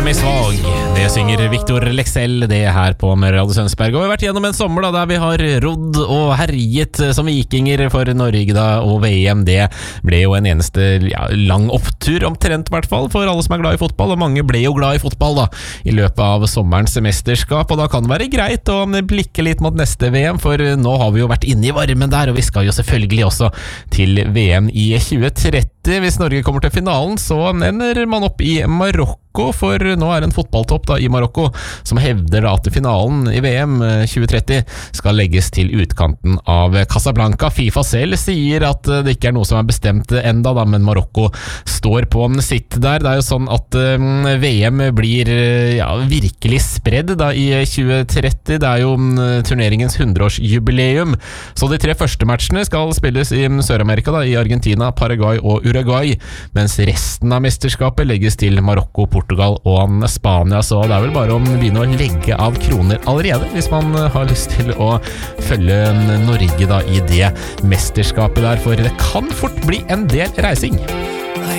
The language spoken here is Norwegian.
meg svag. Det synger Victor Lexell, det her på Radio Sønsberg. Og vi har vært gjennom en sommer da, der vi har rodd og herjet som vikinger for Norge da, og VM det ble jo en eneste lang opptur, omtrent i hvert fall, for alle som er glad i fotball, og mange ble jo glad i fotball da, i løpet av sommerens mesterskap, og da kan det være greit å blikke litt mot neste VM, for nå har vi jo vært inne i varmen der, og vi skal jo selvfølgelig også til VM i 2030. Hvis Norge kommer til finalen, så ender man opp i Marokko, for nå er en fotballtopp da i Marokko som hevder da at finalen i VM 2030 skal legges til utkanten av Casablanca. FIFA selv sier at det ikke er noe som er bestemt enda da, men Marokko står på sitt der. Det er jo sånn at VM blir virkelig spredd da i 2030. Det er jo turneringens 100-årsjubileum, så de 3 første matchene skal spilles i Sør-Amerika da, i Argentina, Paraguay og Uruguay, mens resten av mesterskapet legges til Marokko, Portugal og Spania, så det er vel bare å begynne å legge av kroner allerede hvis man har lyst til å følge Norge da i det mesterskapet der, for det kan fort bli en del reising.